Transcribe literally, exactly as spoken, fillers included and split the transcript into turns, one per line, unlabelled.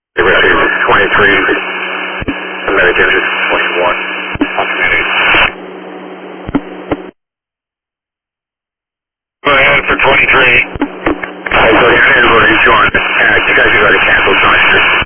twenty-three, American is twenty-one. Go ahead for twenty-three. Alright, so you're in, where he's going. Uh, you guys are going to cancel twenty-three.